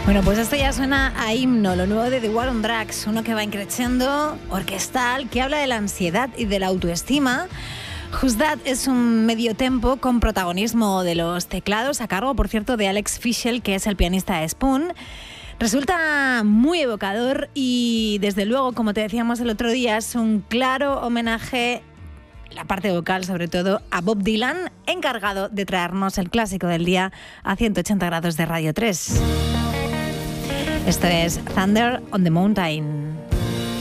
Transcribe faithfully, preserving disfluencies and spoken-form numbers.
Bueno, pues esto ya suena a himno, lo nuevo de The War on Drugs, uno que va increciendo, orquestal, que habla de la ansiedad y de la autoestima. Who's That es un medio tempo con protagonismo de los teclados, a cargo, por cierto, de Alex Fischel, que es el pianista de Spoon. Resulta muy evocador y, desde luego, como te decíamos el otro día, es un claro homenaje, la parte vocal sobre todo, a Bob Dylan, encargado de traernos el clásico del día a ciento ochenta grados de Radio tres. Esto es Thunder on the Mountain.